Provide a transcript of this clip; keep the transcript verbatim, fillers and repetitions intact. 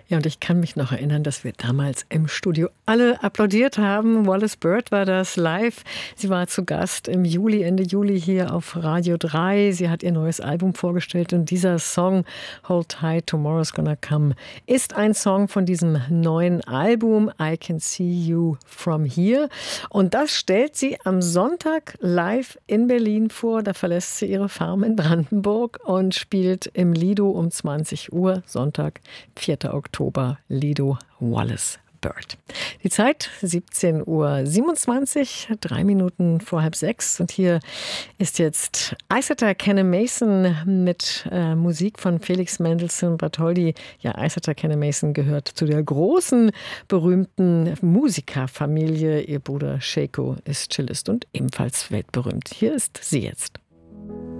Ja, und ich kann mich noch erinnern, dass wir damals im Studio alle applaudiert haben. Wallis Bird war das live. Sie war zu Gast im Juli, Ende Juli hier auf Radio drei. Sie hat ihr neues Album vorgestellt und dieser Song Hold Tight, Tomorrow's Gonna Come ist ein Song von diesem neuen Album I Can See You From Here. Und das stellt sie am Sonntag live in Berlin vor. Da verlässt sie ihre Farm in Brandenburg und spielt im Lido um zwanzig Uhr, Sonntag, vierter Oktober, Lido Wallis Bird. Die Zeit siebzehn Uhr siebenundzwanzig, drei Minuten vor halb sechs. Und hier ist jetzt Iceta Kenne Mason mit äh, Musik von Felix Mendelssohn Bartholdy. Ja, Iceta Kenne Mason gehört zu der großen, berühmten Musikerfamilie. Ihr Bruder Shako ist Cellist und ebenfalls weltberühmt. Hier ist sie jetzt.